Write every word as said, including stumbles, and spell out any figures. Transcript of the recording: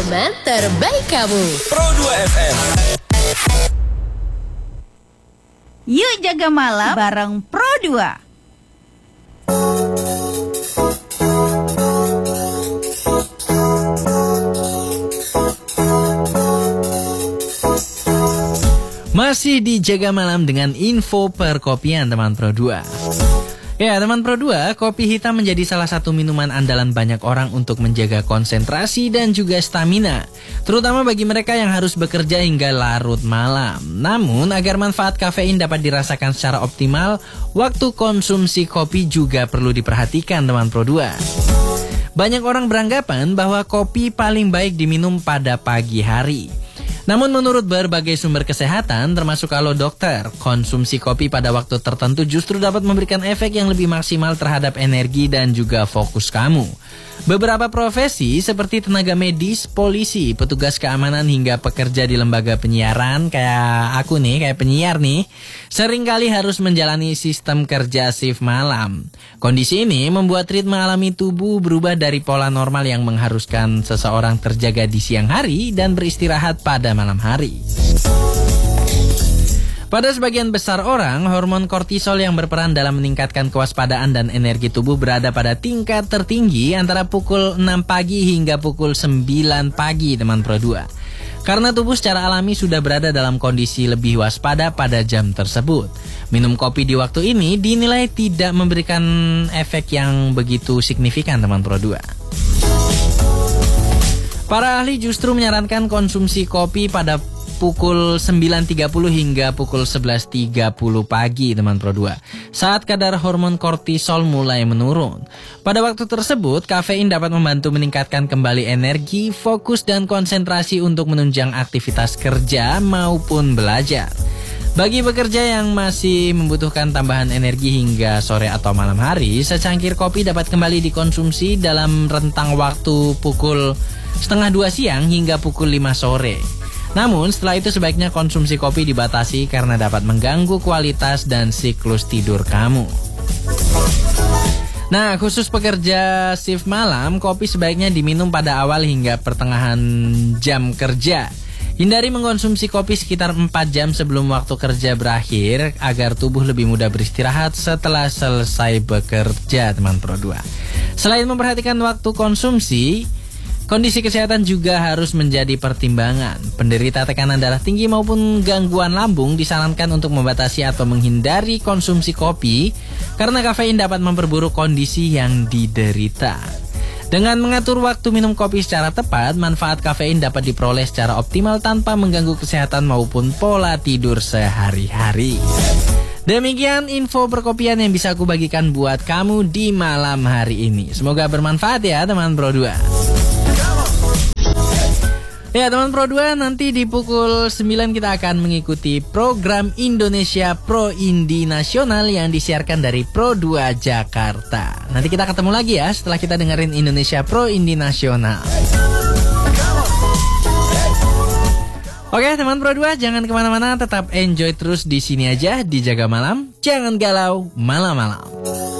teman terbaik kamu. Pro dua F M. Yuk jaga malam bareng Pro dua. Masih dijaga malam dengan info perkopian teman Pro dua. Ya teman Pro dua, kopi hitam menjadi salah satu minuman andalan banyak orang untuk menjaga konsentrasi dan juga stamina, terutama bagi mereka yang harus bekerja hingga larut malam. Namun agar manfaat kafein dapat dirasakan secara optimal, waktu konsumsi kopi juga perlu diperhatikan teman Pro dua. Banyak orang beranggapan bahwa kopi paling baik diminum pada pagi hari. Namun menurut berbagai sumber kesehatan, termasuk kalau dokter, konsumsi kopi pada waktu tertentu justru dapat memberikan efek yang lebih maksimal terhadap energi dan juga fokus kamu. Beberapa profesi seperti tenaga medis, polisi, petugas keamanan hingga pekerja di lembaga penyiaran kayak aku nih, kayak penyiar nih, seringkali harus menjalani sistem kerja shift malam. Kondisi ini membuat ritme alami tubuh berubah dari pola normal yang mengharuskan seseorang terjaga di siang hari dan beristirahat pada malam hari. Pada sebagian besar orang, hormon kortisol yang berperan dalam meningkatkan kewaspadaan dan energi tubuh berada pada tingkat tertinggi antara pukul enam pagi hingga pukul sembilan pagi teman Pro dua. Karena tubuh secara alami sudah berada dalam kondisi lebih waspada pada jam tersebut. Minum kopi di waktu ini dinilai tidak memberikan efek yang begitu signifikan teman Pro dua. Para ahli justru menyarankan konsumsi kopi pada pukul sembilan tiga puluh hingga pukul sebelas tiga puluh pagi teman Pro dua, saat kadar hormon kortisol mulai menurun. Pada waktu tersebut, kafein dapat membantu meningkatkan kembali energi, fokus dan konsentrasi untuk menunjang aktivitas kerja maupun belajar. Bagi pekerja yang masih membutuhkan tambahan energi hingga sore atau malam hari, secangkir kopi dapat kembali dikonsumsi dalam rentang waktu pukul setengah dua siang hingga pukul lima sore. Namun setelah itu sebaiknya konsumsi kopi dibatasi karena dapat mengganggu kualitas dan siklus tidur kamu. Nah, khusus pekerja shift malam, kopi sebaiknya diminum pada awal hingga pertengahan jam kerja. Hindari mengkonsumsi kopi sekitar empat jam sebelum waktu kerja berakhir agar tubuh lebih mudah beristirahat setelah selesai bekerja teman Pro dua. Selain memperhatikan waktu konsumsi, kondisi kesehatan juga harus menjadi pertimbangan. Penderita tekanan darah tinggi maupun gangguan lambung disarankan untuk membatasi atau menghindari konsumsi kopi karena kafein dapat memperburuk kondisi yang diderita. Dengan mengatur waktu minum kopi secara tepat, manfaat kafein dapat diperoleh secara optimal tanpa mengganggu kesehatan maupun pola tidur sehari-hari. Demikian info perkopian yang bisa aku bagikan buat kamu di malam hari ini. Semoga bermanfaat ya teman Pro dua. Ya teman Pro dua, nanti di pukul sembilan kita akan mengikuti program Indonesia Pro Indi Nasional yang disiarkan dari Pro dua Jakarta. Nanti kita ketemu lagi ya setelah kita dengerin Indonesia Pro Indi Nasional. Oke teman Pro dua, jangan kemana-mana, tetap enjoy terus di sini aja di Jaga Malam. Jangan galau malam-malam.